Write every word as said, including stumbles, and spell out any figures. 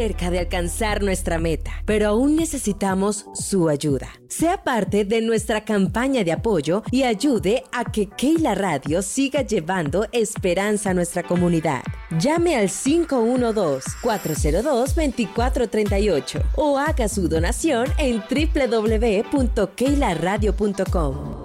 cerca de alcanzar nuestra meta, pero aún necesitamos su ayuda. Sea parte de nuestra campaña de apoyo y ayude a que Keila Radio siga llevando esperanza a nuestra comunidad. Llame al cinco uno dos, cuatro cero dos, dos cuatro tres ocho o haga su donación en doble u doble u doble u punto keila radio punto com.